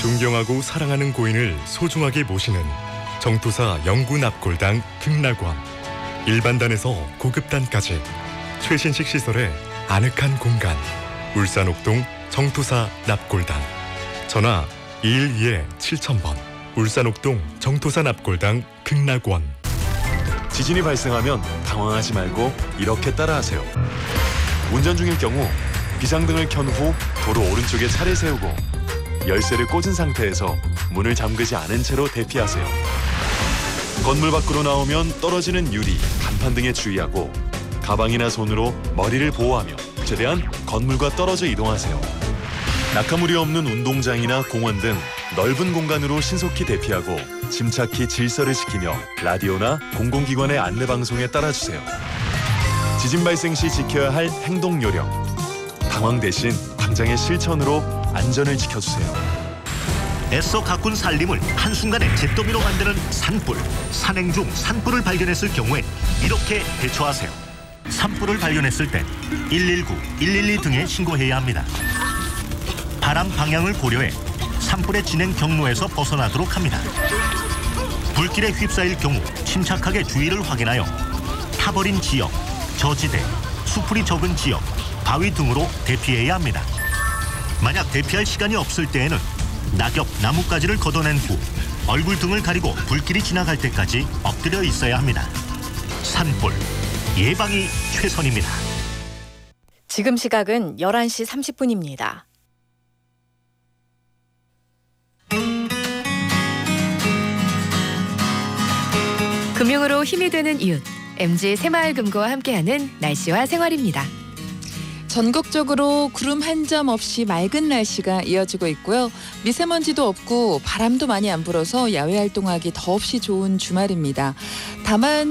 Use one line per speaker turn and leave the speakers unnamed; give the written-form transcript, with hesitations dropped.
존경하고 사랑하는 고인을 소중하게 모시는 정토사 영구 납골당 극락원. 일반단에서 고급단까지 최신식 시설의 아늑한 공간. 울산 옥동 정토사 납골당. 전화 212-7000번. 울산 옥동 정토사 납골당 극락원.
지진이 발생하면 당황하지 말고 이렇게 따라하세요. 운전 중일 경우 비상등을 켠 후 도로 오른쪽에 차를 세우고 열쇠를 꽂은 상태에서 문을 잠그지 않은 채로 대피하세요. 건물 밖으로 나오면 떨어지는 유리, 간판 등에 주의하고 가방이나 손으로 머리를 보호하며 최대한 건물과 떨어져 이동하세요. 낙하물이 없는 운동장이나 공원 등 넓은 공간으로 신속히 대피하고 침착히 질서를 지키며 라디오나 공공기관의 안내방송에 따라주세요. 지진 발생 시 지켜야 할 행동 요령. 당황 대신 당장의 실천으로 안전을 지켜주세요.
애써 가꾼 살림을 한순간에 잿더미로 만드는 산불. 산행 중 산불을 발견했을 경우엔 이렇게 대처하세요. 산불을 발견했을 땐 119, 112 등에 신고해야 합니다. 바람 방향을 고려해 산불의 진행 경로에서 벗어나도록 합니다. 불길에 휩싸일 경우 침착하게 주위를 확인하여 타버린 지역, 저지대, 수풀이 적은 지역, 바위 등으로 대피해야 합니다. 만약 대피할 시간이 없을 때에는 낙엽, 나뭇가지를 걷어낸 후 얼굴 등을 가리고 불길이 지나갈 때까지 엎드려 있어야 합니다. 산불, 예방이 최선입니다.
지금 시각은 11시 30분입니다.
금융으로 힘이 되는 이웃, MG 새마을금고와 함께하는 날씨와 생활입니다.
전국적으로 구름 한 점 없이 맑은 날씨가 이어지고 있고요. 미세먼지도 없고 바람도 많이 안 불어서 야외 활동하기 더없이 좋은 주말입니다. 다만